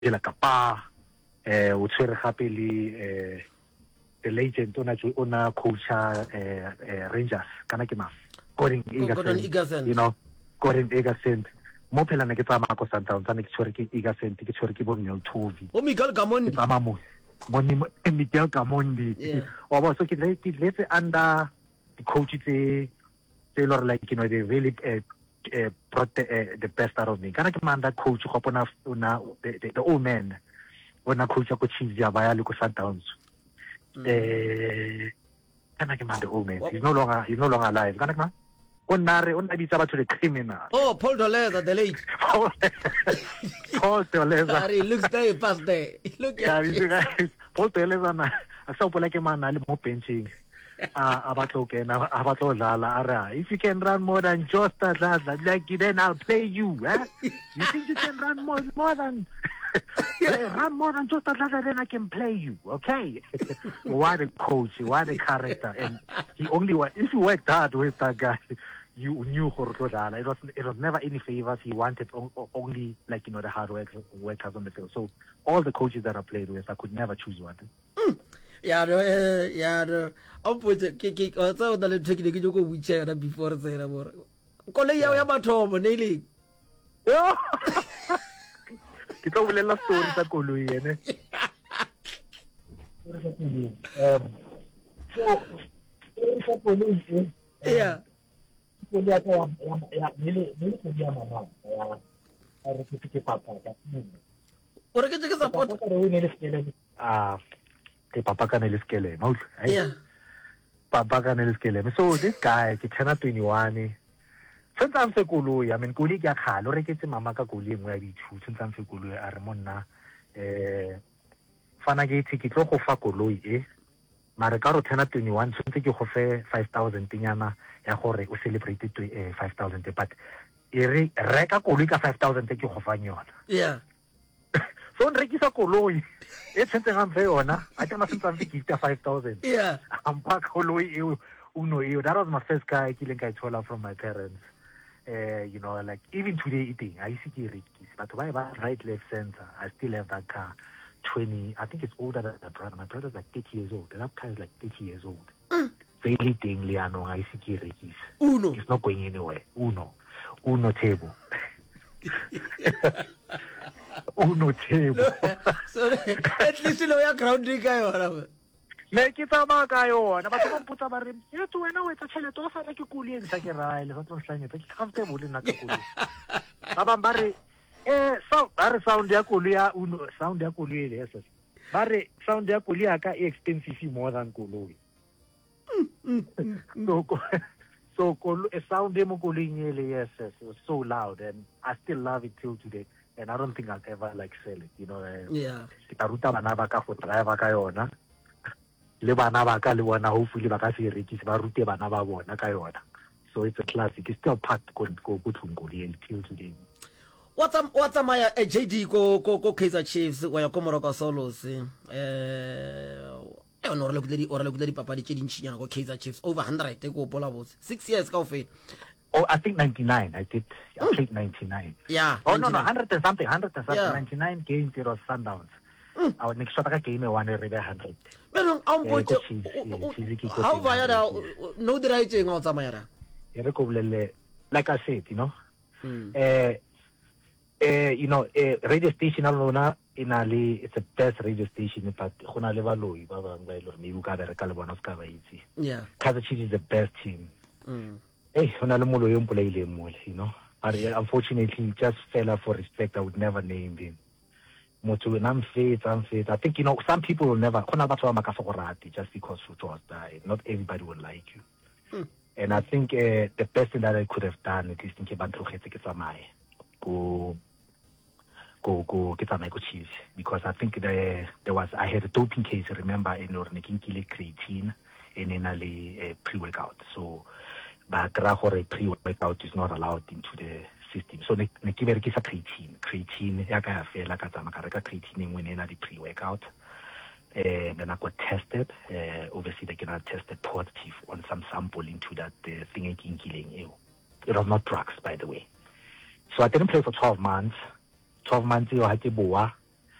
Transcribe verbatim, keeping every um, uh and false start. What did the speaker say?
ela kapa eh o tshwere gape le eh the legend ona ona coacha eh Rangers kana ke ma Gordon Egerson, you know Gordon Egerson mo phela ne ke tsama ko Sundowns ne ke tshwere ke Egerson ke tshwere ke Bonel Tovi o Miguel Gamondi tsama mo moni Miguel Gamondi wa ba so ke le ke le under the coach tse they are like, you know, they really uh, uh, brought the, uh, the best out of me. Kana ke man that coach go pona una the, the, the old man when a coach go cheese ya baya le ko Sundowns. Eh kana ke man the old man. He's no longer he's no longer alive. Kana ke man on nare on abitsa batho le criminal. Oh, Paul Doleza the late. Paul Doleza. Sorry, looks day past day. Look at yeah, Paul Doleza na asa pola ke man na le mo benching. Ah, abatlo ke na abatlo dlala ara. If you can run more than just that, like then I'll play you. Eh? You think you can run more more than run more than just that, then I can play you. Okay. What a coach, what a character, and he only if you worked hard with that guy, you knew Horkodala. It was it was never any favors. He wanted only like you know the hard work workers on the field. So all the coaches that I played with, I could never choose one. Mm. Yeah, uh, yeah, I'm putting kick or so that I'm taking a go wheelchair before the more. Colleague, I am at home, Nelly. Oh, it's all a story that Kulu. Um, so, yeah. What can you support? Ah. Ke papa ka ne le skele mo yeah papa ka ne le skele so this guy ke tshena twenty-one tsantsa se koloi I mean koloi ke a khalo re ke tse mama ka koloi engwe ya dithu tsantsa se koloi a re monna eh fana ke ticket go fa koloi e mara ka ro tshena twenty-one tsentse ke go fe five thousand tinyana ya gore o celebrate five thousand but e re reka koloi ka five thousand ke go fa nyona yeah so re ke sa koloi e tsentse ga mfe yona a tsama sentse ke gift five thousand yeah I'm back koloi e uno e that was my first car I killing I told from my parents uh, you know like even today eating I see ke rekis but why ba right left center I still have that car twenty I think it's older than my brother my brother's like thirty years old and that car is like thirty years old very thing liano I see ke rekis uno it's not going anywhere uno uno table uno table so at least lo ya grounding ka yona me ke tama ka yona ba tlo mputsa ba re e tso wena o etsa tšhelete o sa re ke kuli e ntsa ke rae le tlo hlanye ke comfortable na ka kuli ba ba ba re eh so ba re sound ya kuli ya uno sound ya kuli le yes ba re sound ya kuli ya ka expensive more than kuli so so a sound demo kuli le yes it was so loud and I still love it till today and I don't think I'll ever like sell it you know uh, yeah kita ruta bana ba ka go driver ka yona le bana ba ka le bona hopefully ba ka se rekise ba rute bana ba bona ka yona so it's a classic it's still part go go go thungoli till today what's am what's am I a J D go go go Kaizer Chiefs wa ya Komoroka Solos eh e ona re le kudedi ora le kudedi papadi tse dintšhinyana go Kaizer Chiefs over one hundred go bola botse six years ka ofela oh I think ninety-nine I did I mm. played ninety-nine yeah oh no no one hundred and something one hundred and something yeah. ninety-nine games it was Sundowns mm. I would make sure that game one re be one hundred pero a un poco how va ya no dira itseng o tsamaya e re ko bolele like I said you know mm. eh eh you know eh radio station alona inali it's the best radio station but gona le baloi ba bang ba ile maybe ka bere ka le bona ska ba itse yeah Kaizer Chiefs is the best team mm. eh hona le molo yo mpolaile mole you know but unfortunately he just fell out for respect I would never name him motho I'm faith I'm faith I think you know some people will never khona batho ba maka go rati just because football was died not everybody will like you mm. and I think uh, the best thing that I could have done at least in ke bantlogetse ke tsamaye go go go get my coaches because I think the, there was I had a doping case remember in Ornikinkile creatine and in a pre-workout so but pre-workout is not allowed into the system so ne ke berekisa creatine creatine ya ka fela ka tsama ka reka creatine when in the pre-workout and then I got tested uh, obviously they got tested positive on some sample into that uh, thing killing it was not drugs by the way so I didn't play for twelve months twelve months yo ha ke boa